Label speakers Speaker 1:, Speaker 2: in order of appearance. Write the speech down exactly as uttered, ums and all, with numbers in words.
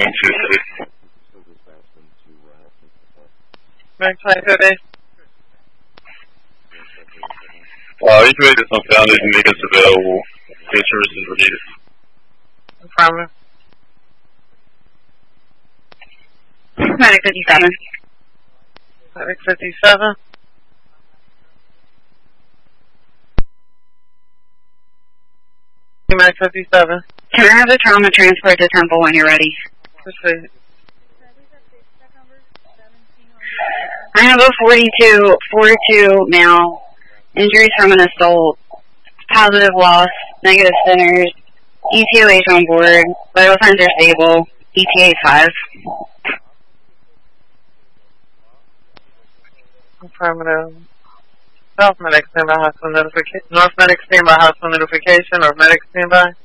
Speaker 1: going to city.
Speaker 2: Max twenty-two days.
Speaker 1: Uh, you can make this unfounded and make us available. Your services were needed.
Speaker 2: Affirmative.
Speaker 3: Medic fifty-seven.
Speaker 2: Medic fifty-seven. Medic fifty-seven.
Speaker 3: Can I have the trauma transport to Temple when you're ready?
Speaker 2: Proceed.
Speaker 3: I have a forty-two, forty-two male. Injuries from an assault. Positive loss. Negative centers. E T O H on board. Vital signs are stable. E T A five.
Speaker 2: Affirmative. South Medic standby hospital notification. North Medic standby hospital notification or Medic standby.